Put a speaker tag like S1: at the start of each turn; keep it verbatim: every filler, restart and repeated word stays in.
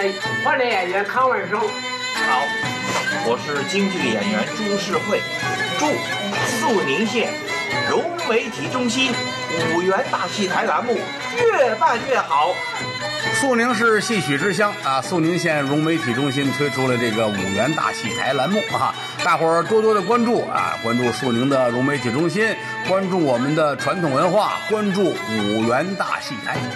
S1: 活的演员康文生。
S2: 好，我是京剧演员朱世慧，祝肃宁县融媒体中心五元大戏台栏目越办越好。
S3: 肃宁是戏曲之乡啊，肃宁县融媒体中心推出了这个五元大戏台栏目啊，大伙儿多多的关注啊，关注肃宁的融媒体中心，关注我们的传统文化，关注五元大戏台。